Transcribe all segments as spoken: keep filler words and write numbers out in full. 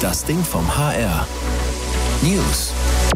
Das Ding vom H R. News.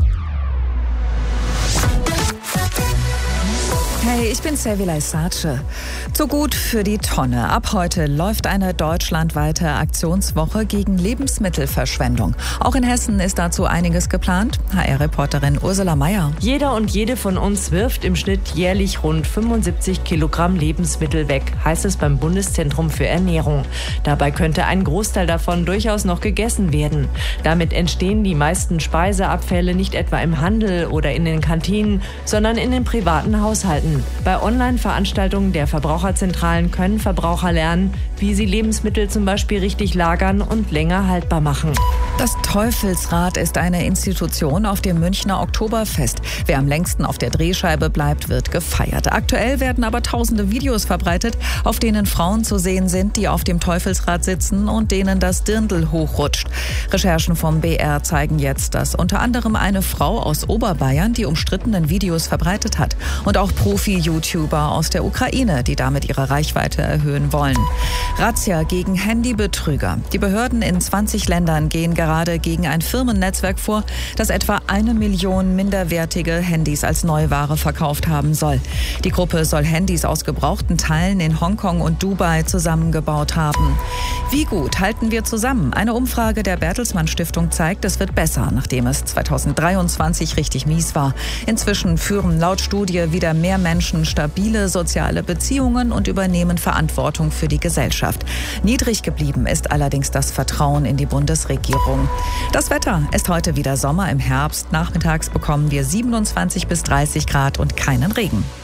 Hey, ich bin Servilay Sace. Zu gut für die Tonne. Ab heute läuft eine deutschlandweite Aktionswoche gegen Lebensmittelverschwendung. Auch in Hessen ist dazu einiges geplant. H R-Reporterin Ursula Meier. Jeder und jede von uns wirft im Schnitt jährlich rund fünfundsiebzig Kilogramm Lebensmittel weg, heißt es beim Bundeszentrum für Ernährung. Dabei könnte ein Großteil davon durchaus noch gegessen werden. Damit entstehen die meisten Speiseabfälle nicht etwa im Handel oder in den Kantinen, sondern in den privaten Haushalten. Bei Online-Veranstaltungen der Verbraucherzentralen können Verbraucher lernen, wie sie Lebensmittel zum Beispiel richtig lagern und länger haltbar machen. Das Teufelsrad ist eine Institution auf dem Münchner Oktoberfest. Wer am längsten auf der Drehscheibe bleibt, wird gefeiert. Aktuell werden aber tausende Videos verbreitet, auf denen Frauen zu sehen sind, die auf dem Teufelsrad sitzen und denen das Dirndl hochrutscht. Recherchen vom B R zeigen jetzt, dass unter anderem eine Frau aus Oberbayern die umstrittenen Videos verbreitet hat. Und auch Profi-YouTuber aus der Ukraine, die damit ihre Reichweite erhöhen wollen. Razzia gegen Handybetrüger. Die Behörden in zwanzig Ländern gehen gerade gegen ein Firmennetzwerk vor, das etwa eine Million minderwertige Handys als Neuware verkauft haben soll. Die Gruppe soll Handys aus gebrauchten Teilen in Hongkong und Dubai zusammengebaut haben. Wie gut halten wir zusammen? Eine Umfrage der Bertelsmann Stiftung zeigt, es wird besser, nachdem es zweitausenddreiundzwanzig richtig mies war. Inzwischen führen laut Studie wieder mehr Menschen stabile soziale Beziehungen und übernehmen Verantwortung für die Gesellschaft. Niedrig geblieben ist allerdings das Vertrauen in die Bundesregierung. Das Wetter ist heute wieder Sommer im Herbst. Nachmittags bekommen wir siebenundzwanzig bis dreißig Grad und keinen Regen.